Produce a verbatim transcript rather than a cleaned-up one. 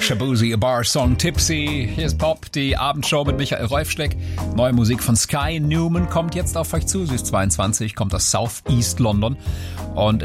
Shaboozey, A Bar Song, Tipsy. Hier ist Pop, die Abendshow mit Michael Reufschleck. Neue Musik von Sky Newman kommt jetzt auf euch zu. Sie ist zweiundzwanzig, kommt aus South East London und